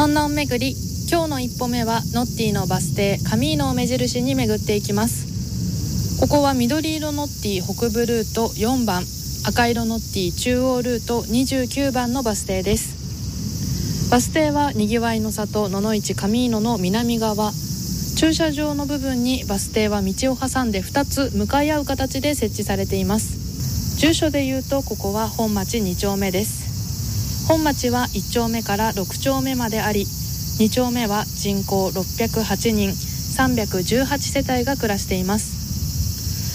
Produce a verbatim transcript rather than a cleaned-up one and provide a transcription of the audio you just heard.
のんのん巡り、今日の一歩目はノッティのバス停カミーノを目印に巡っていきます。ここは緑色ノッティ北部ルートよんばん、赤色ノッティ中央ルートにじゅうきゅうばんのバス停です。バス停はにぎわいの里野々市カミーノの南側、駐車場の部分にバス停は道を挟んでふたつ向かい合う形で設置されています。住所でいうとここは本町に丁目です。本町はいち丁目からろく丁目まであり、に丁目は人口ろっぴゃくはちにんさんびゃくじゅうはち世帯が暮らしています。